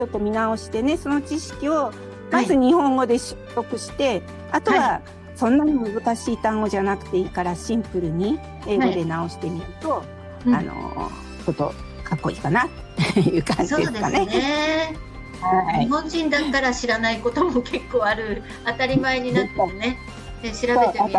ょっと見直してね、その知識をはい。 まず日本語で習得して、あとはい。 はそんなに難しい単語じゃなくていいからシンプルに英語ではい。 直してみると、 うん。 ちょっとかっこいいかなっていう感じそうですですかね。 ね。 はい。 日本人だから知らないことも結構ある、当たり前になっててね。で、調そう、 べてみ